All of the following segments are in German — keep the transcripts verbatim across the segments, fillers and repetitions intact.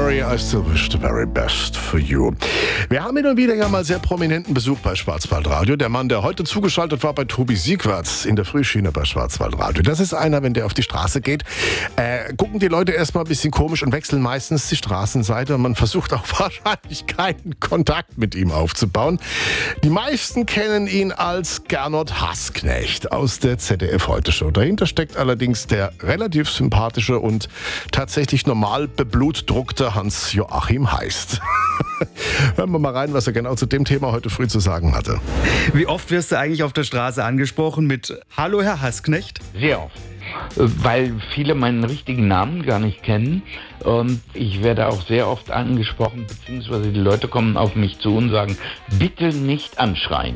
Mary, I still wish the very best for you. Wir haben hin und wieder ja mal sehr prominenten Besuch bei Schwarzwaldradio. Der Mann, der heute zugeschaltet war bei Tobi Siegwart in der Frühschiene bei Schwarzwaldradio. Das ist einer, wenn der auf die Straße geht, äh, gucken die Leute erstmal ein bisschen komisch und wechseln meistens die Straßenseite. Und man versucht auch wahrscheinlich keinen Kontakt mit ihm aufzubauen. Die meisten kennen ihn als Gernot Hassknecht aus der Z D F Heute Show. Dahinter steckt allerdings der relativ sympathische und tatsächlich normal beblutdruckte Hans-Joachim Heist. Hören wir mal rein, was er genau zu dem Thema heute früh zu sagen hatte. Wie oft wirst du eigentlich auf der Straße angesprochen mit Hallo, Herr Hassknecht? Sehr oft, weil viele meinen richtigen Namen gar nicht kennen. Und ich werde auch sehr oft angesprochen, beziehungsweise die Leute kommen auf mich zu und sagen, bitte nicht anschreien.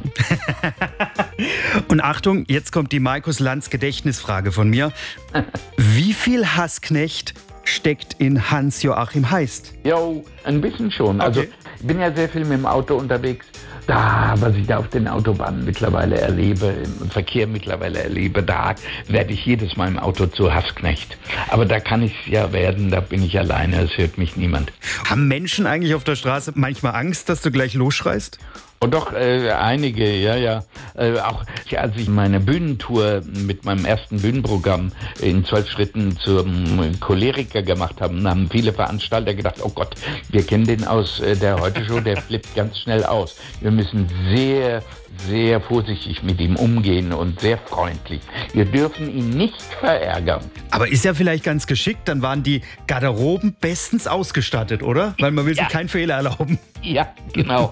Und Achtung, jetzt kommt die Markus Lanz Gedächtnisfrage von mir. Wie viel Hassknecht steckt in Hans-Joachim Heist? Jo, ein bisschen schon. Also Okay. ich bin ja sehr viel mit dem Auto unterwegs. Da, was ich da auf den Autobahnen mittlerweile erlebe, im Verkehr mittlerweile erlebe, da werde ich jedes Mal im Auto zu Hassknecht. Aber da kann ich ja werden, da bin ich alleine, es hört mich niemand. Haben Menschen eigentlich auf der Straße manchmal Angst, dass du gleich losschreist? Und doch, äh, einige, ja, ja. Äh, auch als ich meine Bühnentour mit meinem ersten Bühnenprogramm in zwölf Schritten zum Choleriker gemacht habe, haben viele Veranstalter gedacht, oh Gott, wir kennen den aus äh, der Heute-Show, der flippt ganz schnell aus. Wir müssen sehr, sehr vorsichtig mit ihm umgehen und sehr freundlich. Wir dürfen ihn nicht verärgern. Aber ist ja vielleicht ganz geschickt, dann waren die Garderoben bestens ausgestattet, oder? Weil man will sich Ja. keinen Fehler erlauben. Ja, genau.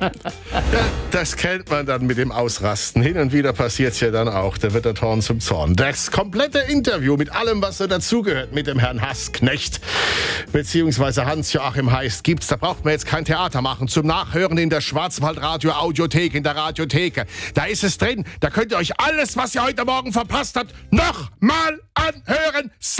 Das kennt man dann mit dem Ausrasten. Hin und wieder passiert es ja dann auch. Da wird der Torn zum Zorn. Das komplette Interview mit allem, was so dazugehört mit dem Herrn Hassknecht beziehungsweise Hans-Joachim Heist gibt's. Da braucht man jetzt kein Theater machen. Zum Nachhören in der Schwarzwaldradio Audiothek, in der Radiotheke. Da ist es drin. Da könnt ihr euch alles, was ihr heute Morgen verpasst habt, noch mal anhören.